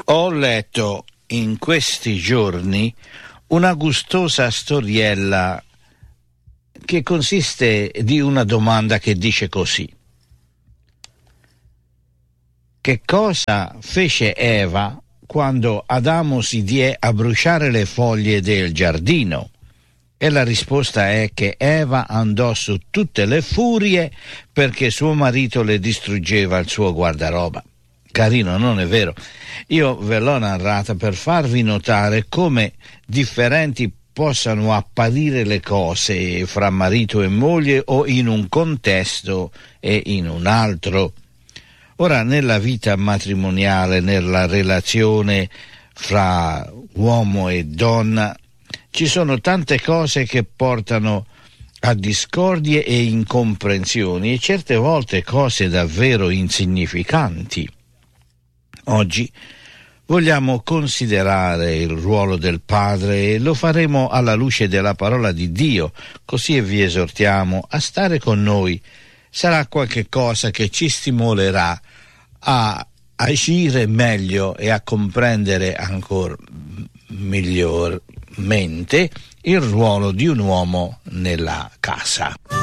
Ho letto in questi giorni una gustosa storiella che consiste di una domanda che dice così: che cosa fece Eva quando Adamo si diè a bruciare le foglie del giardino? E la risposta è che Eva andò su tutte le furie perché suo marito le distruggeva il suo guardaroba. Carino, non è vero? Io ve l'ho narrata per farvi notare come differenti possano apparire le cose fra marito e moglie o in un contesto e in un altro. Ora, nella vita matrimoniale, nella relazione fra uomo e donna, ci sono tante cose che portano a discordie e incomprensioni e certe volte cose davvero insignificanti. Oggi vogliamo considerare il ruolo del padre e lo faremo alla luce della parola di Dio, così vi esortiamo a stare con noi. Sarà qualche cosa che ci stimolerà a agire meglio e a comprendere ancora migliormente il ruolo di un uomo nella casa.